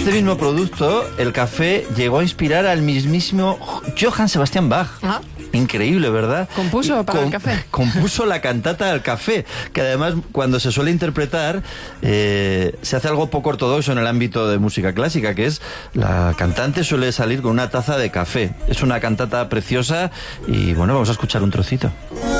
este mismo producto, el café llegó a inspirar al mismísimo Johann Sebastian Bach. Ajá. Increíble, ¿verdad? Compuso para el café. Compuso la cantata del café, que además cuando se suele interpretar se hace algo poco ortodoxo en el ámbito de música clásica, que es la cantante suele salir con una taza de café. Es una cantata preciosa y bueno, vamos a escuchar un trocito.